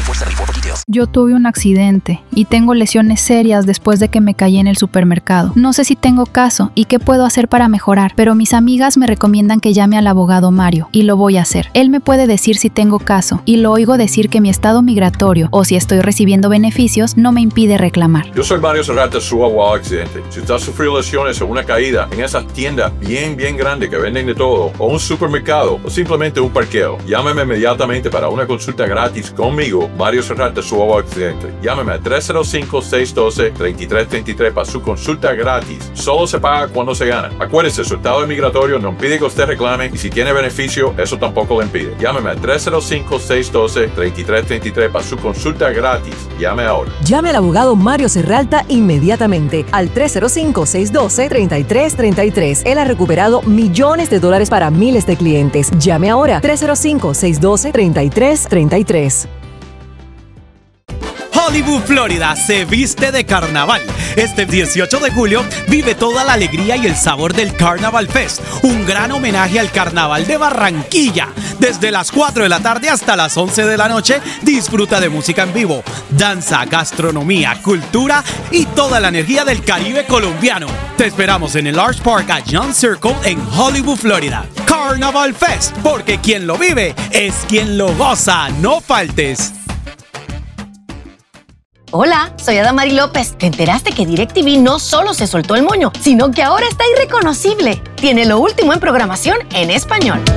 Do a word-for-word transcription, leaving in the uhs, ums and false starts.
Yo tuve un accidente y tengo lesiones serias después de que me caí en el supermercado. No sé si tengo caso y qué puedo hacer para mejorar, pero mis amigas me recomiendan que llame al abogado Mario y lo voy a hacer. Él me puede decir si tengo caso y lo oigo decir que mi estado migratorio o si estoy recibiendo beneficios no me impide reclamar. Yo soy Mario Serrata, su abogado accidente. Si usted ha sufrido lesiones o una caída en esas tiendas bien, bien grandes que venden de todo, o un supermercado, o simplemente un parqueo, llámeme inmediatamente para una consulta gratis conmigo, Mario Serrata, su abogado accidente. Llámeme a tres cero cinco, seis uno dos, tres tres tres tres para su consulta gratis. Solo se paga cuando se gana. Acuérdese, su estado migratorio no impide que usted reclame y si tiene beneficio, eso tampoco le impide. Llámeme a tres cero cinco, seis uno dos, tres tres tres tres para su consulta gratis. Llame ahora. Llame al abogado Mario Serralta inmediatamente al tres cero cinco, seis uno dos, tres tres tres tres. Él ha recuperado millones de dólares para miles de clientes. Llame ahora tres cero cinco, seis uno dos, tres tres tres tres. Hollywood, Florida se viste de carnaval. Este dieciocho de julio vive toda la alegría y el sabor del Carnaval Fest, un gran homenaje al Carnaval de Barranquilla. Desde las cuatro de la tarde hasta las once de la noche, disfruta de música en vivo, danza, gastronomía, cultura y toda la energía del Caribe colombiano. Te esperamos en el Arch Park at John Circle en Hollywood, Florida. Carnaval Fest, porque quien lo vive es quien lo goza. No faltes. Hola, soy Adamari López. ¿Te enteraste que DirecTV no solo se soltó el moño, sino que ahora está irreconocible? Tiene lo último en programación en español.